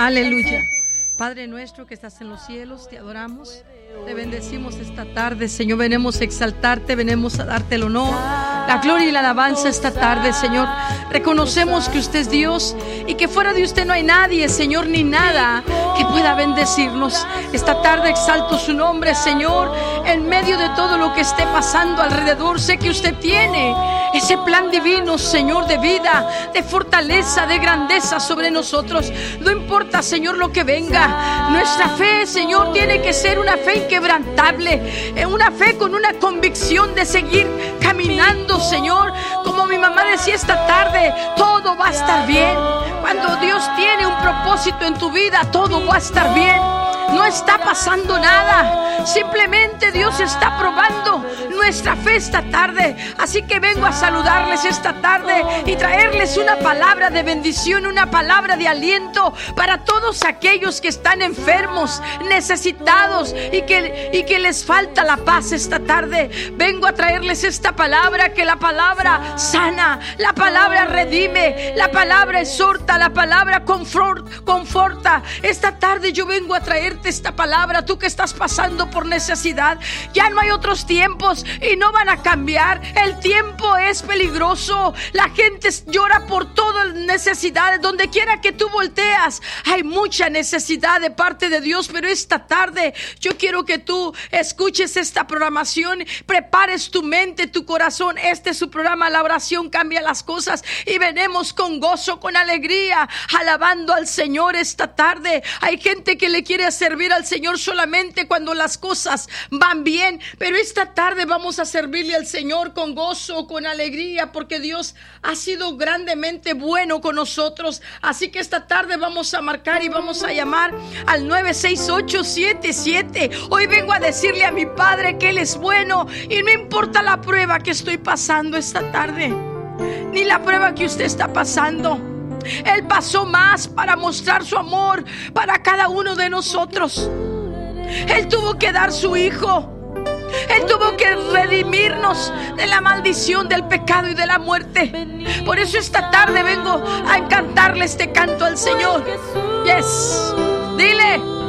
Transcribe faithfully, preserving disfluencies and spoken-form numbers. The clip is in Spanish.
Aleluya. Padre nuestro que estás en los cielos, te adoramos, te bendecimos esta tarde, Señor. Venimos a exaltarte, venimos a darte el honor, la gloria y la alabanza esta tarde, Señor. Reconocemos que usted es Dios y que fuera de usted no hay nadie, Señor, ni nada que pueda bendecirnos. Esta tarde exalto su nombre, Señor, en medio de todo lo que esté pasando alrededor. Sé que usted tiene ese plan divino, Señor, de vida, de fortaleza, de grandeza sobre nosotros. No importa, Señor, lo que venga. Nuestra fe, Señor, tiene que ser una fe inquebrantable, una fe con una convicción de seguir caminando, Señor. Como mi mamá decía esta tarde, todo va a estar bien. Cuando Dios tiene un propósito en tu vida, todo va a estar bien. No está pasando nada, simplemente Dios está probando nuestra fe esta tarde. Así que vengo a saludarles esta tarde y traerles una palabra de bendición, una palabra de aliento para todos aquellos que están enfermos, necesitados y que, y que les falta la paz esta tarde. Vengo a traerles esta palabra, que la palabra sana, la palabra redime, la palabra exhorta, la palabra confort, conforta. Esta tarde yo vengo a traerte esta palabra, tú que estás pasando por necesidad. Ya no hay otros tiempos y no van a cambiar. El tiempo es peligroso, la gente llora por todas las necesidades. Donde quiera que tú volteas hay mucha necesidad de parte de Dios. Pero esta tarde yo quiero que tú escuches esta programación, prepares tu mente, tu corazón. Este es su programa, La Oración Cambia las Cosas, y venimos con gozo, con alegría, alabando al Señor esta tarde. Hay gente que le quiere servir al Señor solamente cuando las cosas van bien, pero esta tarde vamos a servirle al Señor con gozo, con alegría, porque Dios ha sido grandemente bueno con nosotros. Así que esta tarde vamos a marcar y vamos a llamar al nueve seis ocho siete siete. Hoy vengo a decirle a mi Padre que Él es bueno, y no importa la prueba que estoy pasando esta tarde, ni la prueba que usted está pasando. Él pasó más para mostrar su amor para cada uno de nosotros. Él tuvo que dar su hijo. Él tuvo que redimirnos de la maldición del pecado y de la muerte. Por eso esta tarde vengo a cantarle este canto al Señor. Yes. Dile.